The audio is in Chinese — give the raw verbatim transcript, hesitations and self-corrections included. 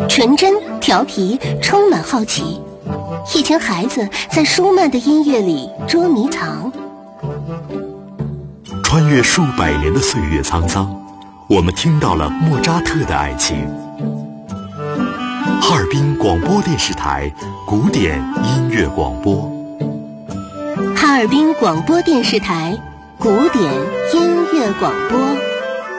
纯真、调皮，充满好奇。一群孩子在舒曼的音乐里捉迷藏。 穿越数百年的岁月沧桑，我们听到了莫扎特的爱情。哈尔滨广播电视台古典音乐广播。 哈尔滨广播电视台古典音乐广播。